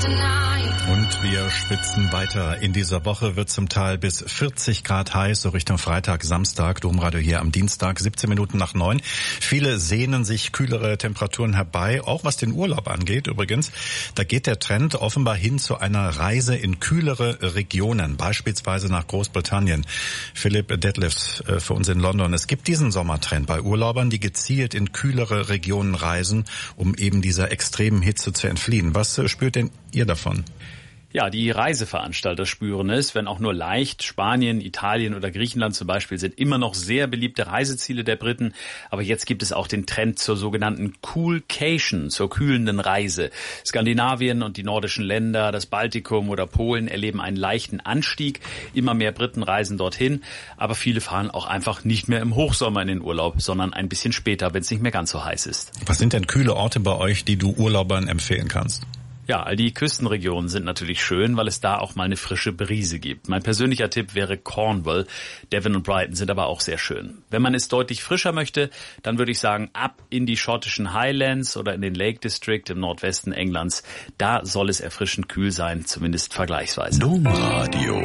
Und wir spitzen weiter. In dieser Woche wird zum Teil bis 40 Grad heiß, so Richtung Freitag, Samstag. Domradio hier am Dienstag, 17 Minuten nach 9. Viele sehnen sich kühlere Temperaturen herbei, auch was den Urlaub angeht übrigens. Da geht der Trend offenbar hin zu einer Reise in kühlere Regionen, beispielsweise nach Großbritannien. Philipp Detlefs für uns in London. Es gibt diesen Sommertrend bei Urlaubern, die gezielt in kühlere Regionen reisen, um eben dieser extremen Hitze zu entfliehen. Was spürt denn ihr davon? Ja, die Reiseveranstalter spüren es, wenn auch nur leicht. Spanien, Italien oder Griechenland zum Beispiel sind immer noch sehr beliebte Reiseziele der Briten. Aber jetzt gibt es auch den Trend zur sogenannten Coolcation, zur kühlenden Reise. Skandinavien und die nordischen Länder, das Baltikum oder Polen erleben einen leichten Anstieg. Immer mehr Briten reisen dorthin. Aber viele fahren auch einfach nicht mehr im Hochsommer in den Urlaub, sondern ein bisschen später, wenn es nicht mehr ganz so heiß ist. Was sind denn kühle Orte bei euch, die du Urlaubern empfehlen kannst? Ja, all die Küstenregionen sind natürlich schön, weil es da auch mal eine frische Brise gibt. Mein persönlicher Tipp wäre Cornwall. Devon und Brighton sind aber auch sehr schön. Wenn man es deutlich frischer möchte, dann würde ich sagen, ab in die schottischen Highlands oder in den Lake District im Nordwesten Englands. Da soll es erfrischend kühl sein, zumindest vergleichsweise. Domradio.